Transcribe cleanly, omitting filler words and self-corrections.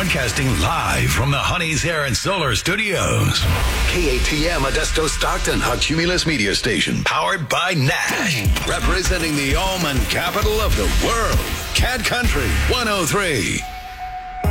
Broadcasting live from the Honeys Air and Solar Studios. KATM Modesto Stockton, a Cumulus media station. Powered by Nash. Representing the almond capital of the world. Cat Country 103.